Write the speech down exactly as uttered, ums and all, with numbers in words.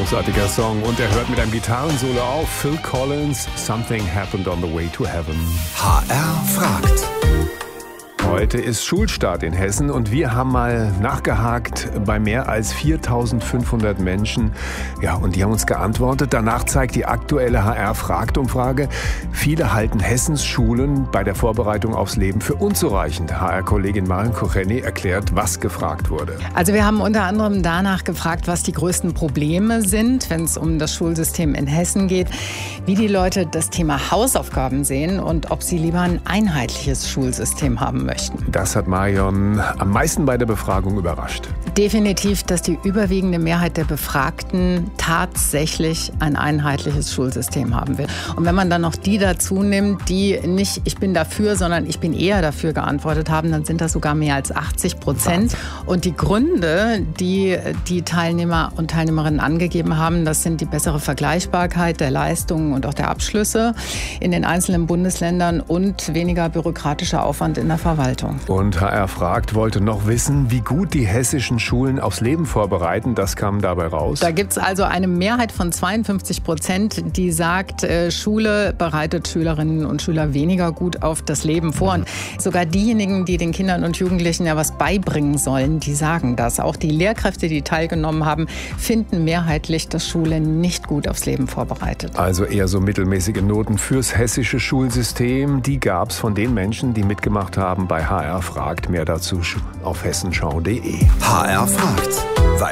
großartiger Song. Und er hört mit einem Gitarrensolo auf. Phil Collins, Something Happened on the Way to Heaven. H R fragt. Heute ist Schulstart in Hessen und wir haben mal nachgehakt bei mehr als viertausendfünfhundert Menschen. Ja, und die haben uns geantwortet. Danach zeigt die aktuelle H R-Fragt-Umfrage, viele halten Hessens Schulen bei der Vorbereitung aufs Leben für unzureichend. H R-Kollegin Maren Kocheni erklärt, was gefragt wurde. Also wir haben unter anderem danach gefragt, was die größten Probleme sind, wenn es um das Schulsystem in Hessen geht, wie die Leute das Thema Hausaufgaben sehen und ob sie lieber ein einheitliches Schulsystem haben möchten. Das hat Marion am meisten bei der Befragung überrascht. Definitiv, dass die überwiegende Mehrheit der Befragten tatsächlich ein einheitliches Schulsystem haben will. Und wenn man dann noch die dazu nimmt, die nicht ich bin dafür, sondern ich bin eher dafür geantwortet haben, dann sind das sogar mehr als achtzig Prozent. Und die Gründe, die die Teilnehmer und Teilnehmerinnen angegeben haben, das sind die bessere Vergleichbarkeit der Leistungen und auch der Abschlüsse in den einzelnen Bundesländern und weniger bürokratischer Aufwand in der Verwaltung. Und H R fragt, wollte noch wissen, wie gut die hessischen Schulen aufs Leben vorbereiten. Das kam dabei raus. Da gibt es also eine Mehrheit von zweiundfünfzig Prozent, die sagt, äh, Schule bereitet Schülerinnen und Schüler weniger gut auf das Leben vor. Und sogar diejenigen, die den Kindern und Jugendlichen ja was beibringen sollen, die sagen das. Auch die Lehrkräfte, die teilgenommen haben, finden mehrheitlich, dass Schule nicht gut aufs Leben vorbereitet. Also eher so mittelmäßige Noten fürs hessische Schulsystem. Die gab es von den Menschen, die mitgemacht haben bei H R fragt. Mehr dazu auf hessenschau punkt de. H R fragt.